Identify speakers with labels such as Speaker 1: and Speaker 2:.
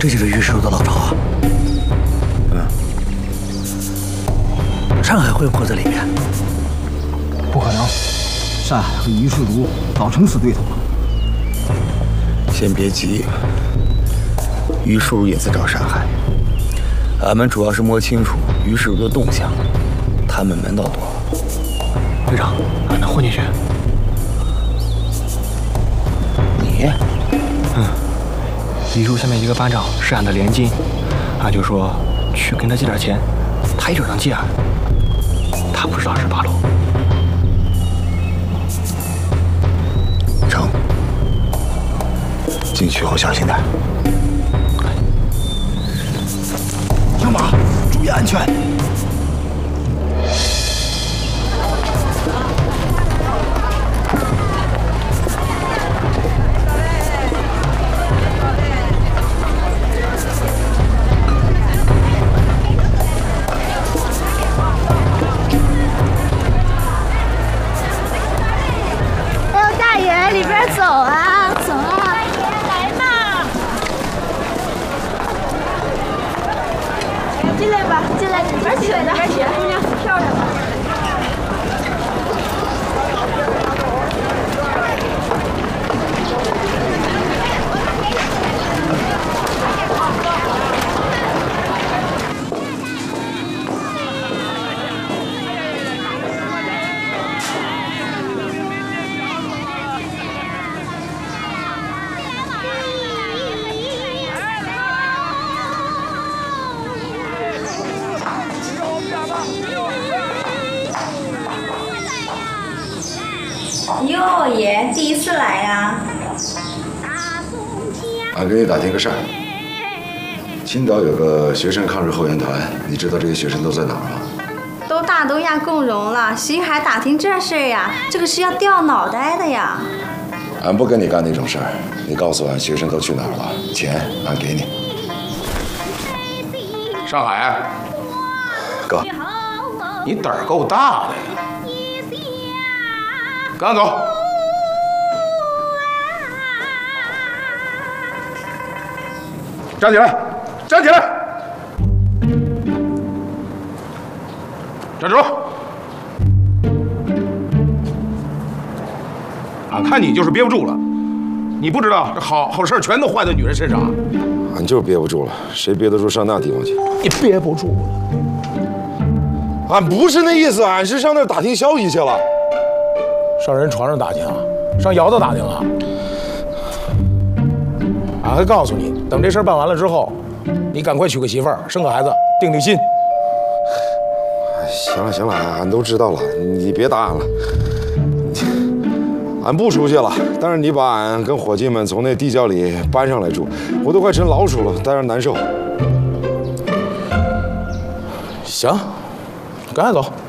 Speaker 1: 这就是于世儒的老巢啊。上海会不会在里面？
Speaker 2: 不可能，上海和于世儒早成死对头了。
Speaker 3: 先别急，于世儒也在找上海。俺们主要是摸清楚于世儒的动向，他们门道多。
Speaker 4: 队长，俺能混进去？
Speaker 3: 你？
Speaker 4: 于叔下面一个班长是俺的连襟，俺就说去跟他借点钱，他一整上借俺，他不知道是八路。
Speaker 3: 成，进去后小心点。
Speaker 2: 小马，注意安全。
Speaker 5: 里边走啊，走啊！大爷来嘛！进来吧，进来，里边去，里边去，姑娘漂亮吧？
Speaker 6: 哟爷，第一次来呀？
Speaker 7: 俺给你打听个事儿，青岛有个学生抗日后援团，你知道这些学生都在哪儿吗？
Speaker 6: 都大东亚共荣了，谁还打听这事儿呀？这个是要掉脑袋的呀！
Speaker 7: 俺不跟你干那种事儿，你告诉俺学生都去哪儿了，钱俺给你。
Speaker 8: 上海，
Speaker 7: 哥，
Speaker 8: 你胆儿够大的呀！跟俺走。站起来，站起来，站住！俺看你就是憋不住了，你不知道这好事全都坏在女人身上。
Speaker 7: 俺就是憋不住了，谁憋得住上那地方去？
Speaker 8: 你憋不住了。
Speaker 7: 俺不是那意思，俺是上那儿打听消息去了。
Speaker 8: 上人床上打听，上窑子打听啊！俺还告诉你，等这事儿办完了之后，你赶快娶个媳妇儿，生个孩子，定定心。
Speaker 7: 行了行了，俺都知道了，你别打俺了。俺不出去了，但是你把俺跟伙计们从那地窖里搬上来住，我都快成老鼠了，待着难受。
Speaker 8: 行，赶快走。